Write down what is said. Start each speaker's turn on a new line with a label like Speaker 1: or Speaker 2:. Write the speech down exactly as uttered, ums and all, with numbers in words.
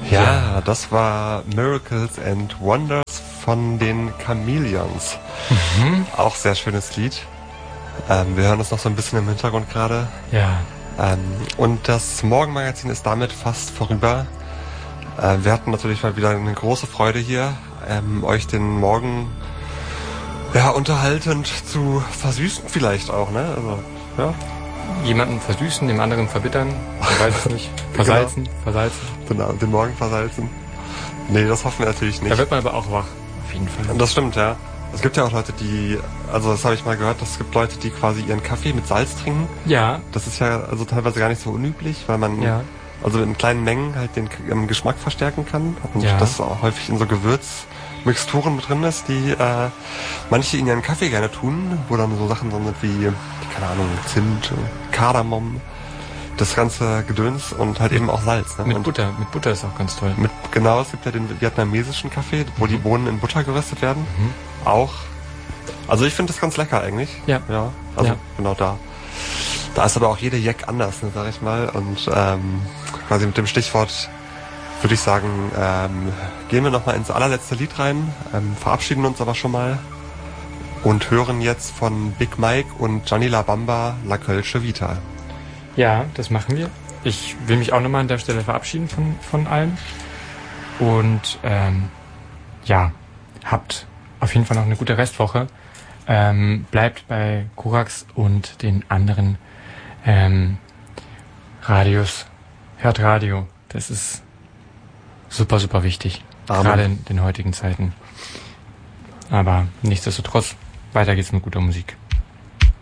Speaker 1: Ja, ja, das war Miracles and Wonders von den Chameleons. Mhm. Auch sehr schönes Lied. Ähm, wir hören das noch so ein bisschen im Hintergrund gerade.
Speaker 2: Ja.
Speaker 1: Ähm, und das Morgenmagazin ist damit fast vorüber. Äh, wir hatten natürlich mal wieder eine große Freude hier, ähm, euch den Morgen ja, unterhaltend zu versüßen vielleicht auch, ne? Also, ja.
Speaker 2: Jemanden versüßen, dem anderen verbittern, ich weiß es nicht. Versalzen,
Speaker 1: genau.
Speaker 2: versalzen.
Speaker 1: Den, den Morgen versalzen. Nee, das hoffen wir natürlich nicht.
Speaker 2: Da wird man aber auch wach, auf jeden Fall.
Speaker 1: Das stimmt, ja. Es gibt ja auch Leute, die, also das habe ich mal gehört, es gibt Leute, die quasi ihren Kaffee mit Salz trinken.
Speaker 2: Ja.
Speaker 1: Das ist ja also teilweise gar nicht so unüblich, weil man
Speaker 2: ja.
Speaker 1: also in kleinen Mengen halt den ähm, Geschmack verstärken kann. Und
Speaker 2: ja.
Speaker 1: das auch häufig in so Gewürzmixturen mit drin ist, die äh, manche in ihren Kaffee gerne tun, wo dann so Sachen drin sind wie, keine Ahnung, Zimt, Kardamom, das ganze Gedöns und halt eben auch Salz. Ne?
Speaker 2: Mit
Speaker 1: und
Speaker 2: Butter, mit Butter ist auch ganz toll.
Speaker 1: Mit, genau, es gibt ja den vietnamesischen Kaffee, wo mhm. die Bohnen in Butter geröstet werden. Mhm. Auch. Also ich finde das ganz lecker eigentlich.
Speaker 2: Ja.
Speaker 1: Ja. Also
Speaker 2: ja.
Speaker 1: genau da. Da ist aber auch jede Jack anders, ne, sag ich mal. Und ähm, quasi mit dem Stichwort würde ich sagen, ähm, gehen wir nochmal ins allerletzte Lied rein, ähm, verabschieden uns aber schon mal und hören jetzt von Big Mike und Gianni La Bamba La Kölsche Vita.
Speaker 2: Ja, das machen wir. Ich will mich auch nochmal an der Stelle verabschieden von, von allen. Und ähm, ja, habt auf jeden Fall noch eine gute Restwoche. Ähm, bleibt bei Korax und den anderen ähm, Radios. Hört Radio. Das ist super, super wichtig. Amen. Gerade in den heutigen Zeiten. Aber nichtsdestotrotz, weiter geht's mit guter Musik.